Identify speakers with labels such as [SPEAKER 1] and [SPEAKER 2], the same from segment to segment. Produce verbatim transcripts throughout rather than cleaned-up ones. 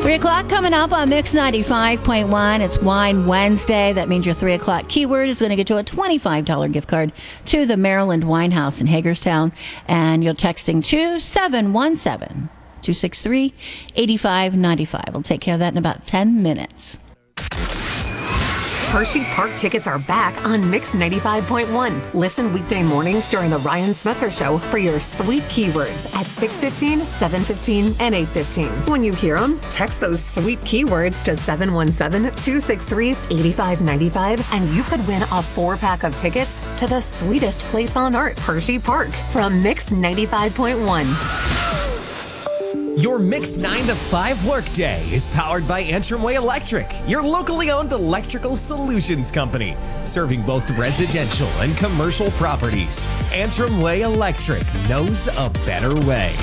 [SPEAKER 1] three o'clock coming up on Mix ninety-five point one. It's Wine Wednesday. That means your three o'clock keyword is going to get you a twenty-five dollars gift card to the Maryland Wine House in Hagerstown. And you're texting to seven one seven, two six three, eight five nine five. We'll take care of that in about ten minutes.
[SPEAKER 2] Hershey Park tickets are back on Mix ninety-five point one. Listen weekday mornings during the Ryan Smetzer Show for your sweet keywords at six fifteen, seven fifteen, and eight fifteen. When you hear them, text those sweet keywords to seven one seven, two six three, eight five nine five, and you could win a four-pack of tickets to the sweetest place on earth, Hershey Park, from Mix ninety-five point one.
[SPEAKER 3] Your Mix nine to five workday is powered by Antrim Way Electric, your locally owned electrical solutions company, serving both residential and commercial properties. Antrim Way Electric knows a better way.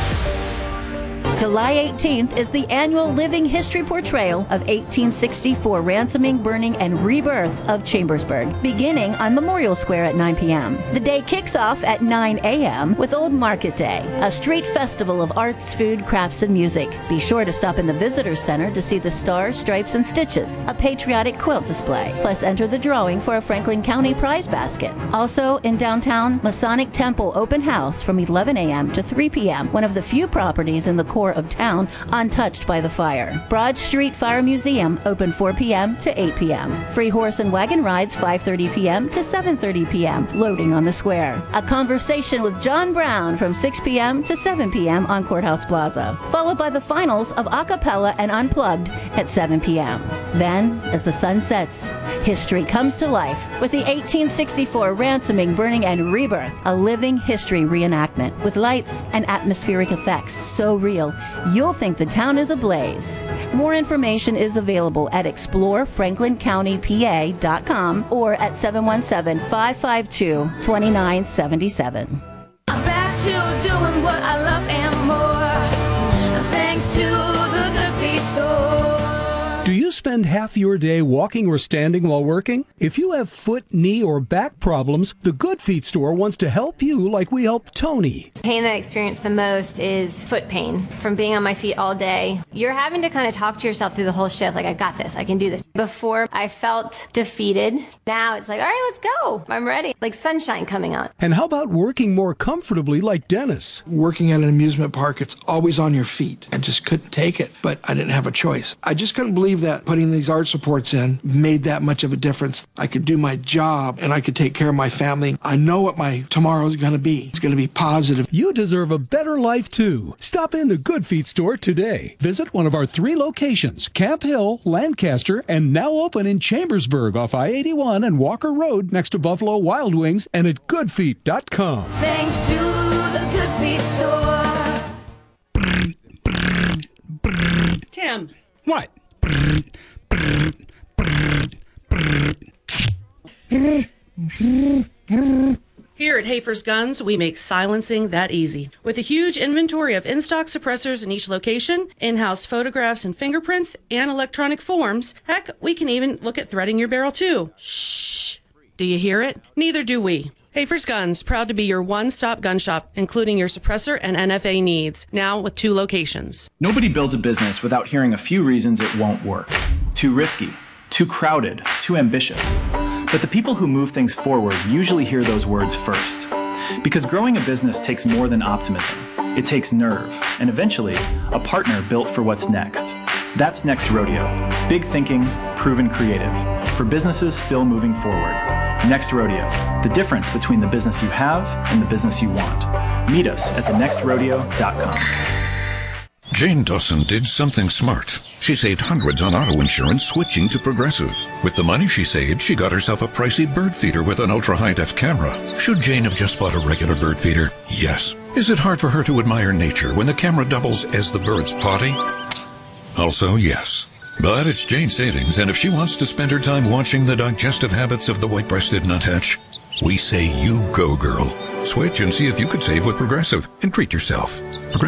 [SPEAKER 1] July eighteenth is the annual living history portrayal of eighteen sixty-four ransoming, burning, and rebirth of Chambersburg, beginning on Memorial Square at nine p.m. The day kicks off at nine a.m. with Old Market Day, a street festival of arts, food, crafts, and music. Be sure to stop in the Visitors Center to see the Stars, Stripes, and Stitches, a patriotic quilt display. Plus, enter the drawing for a Franklin County prize basket. Also, in downtown, Masonic Temple open house from eleven a.m. to three p.m., one of the few properties in the core of town untouched by the fire. Broad Street Fire Museum open four p.m. to eight p.m. Free horse and wagon rides five thirty p.m. to seven thirty p.m. loading on the square. A conversation with John Brown from six p.m. to seven p.m. on Courthouse Plaza, followed by the finals of Acapella and Unplugged at seven p.m. Then, as the sun sets, history comes to life with the eighteen sixty-four ransoming, burning, and rebirth, a living history reenactment with lights and atmospheric effects so real you'll think the town is ablaze. More information is available at explore franklin county p a dot com or at seven one seven, five five two, two nine seven seven.
[SPEAKER 4] I'm back to doing what I love and more, thanks to the Good Feet store.
[SPEAKER 5] Do you spend half your day walking or standing while working? If you have foot, knee, or back problems, the Good Feet store wants to help you like we helped Tony.
[SPEAKER 6] The pain that I experience the most is foot pain from being on my feet all day. You're having to kind of talk to yourself through the whole shift, like, I got this, I can do this. Before, I felt defeated. Now it's like, all right, let's go. I'm ready. Like sunshine coming out.
[SPEAKER 5] And how about working more comfortably like Dennis?
[SPEAKER 7] Working at an amusement park, it's always on your feet. I just couldn't take it, but I didn't have a choice. I just couldn't believe that putting these arch supports in made that much of a difference. I could do my job and I could take care of my family. I know what my tomorrow is going to be. It's going to be positive.
[SPEAKER 5] You deserve a better life too. Stop in the Good Feet store today. Visit one of our three locations, Camp Hill, Lancaster, and now open in Chambersburg off I eighty-one and Walker Road next to Buffalo Wild Wings and at good feet dot com.
[SPEAKER 4] Thanks to the Good Feet store.
[SPEAKER 8] Tim.
[SPEAKER 5] What?
[SPEAKER 8] Here at Hafer's Guns, we make silencing that easy. With a huge inventory of in-stock suppressors in each location, in-house photographs and fingerprints, and electronic forms, heck, we can even look at threading your barrel too. Shh! Do you hear it? Neither do we. Hafer's Guns, proud to be your one-stop gun shop, including your suppressor and N F A needs, now with two locations.
[SPEAKER 9] Nobody builds a business without hearing a few reasons it won't work. Too risky, too crowded, too ambitious. But the people who move things forward usually hear those words first. Because growing a business takes more than optimism. It takes nerve, and eventually, a partner built for what's next. That's Next Rodeo. Big thinking, proven creative. For businesses still moving forward. Next Rodeo. The difference between the business you have and the business you want. Meet us at the next rodeo dot com.
[SPEAKER 10] Jane Dawson did something smart. She saved hundreds on auto insurance switching to Progressive. With the money she saved, she got herself a pricey bird feeder with an ultra-high-def camera. Should Jane have just bought a regular bird feeder? Yes. Is it hard for her to admire nature when the camera doubles as the bird's potty? Also, yes. But it's Jane's savings, and if she wants to spend her time watching the digestive habits of the white-breasted nuthatch, we say you go, girl. Switch and see if you could save with Progressive and treat yourself.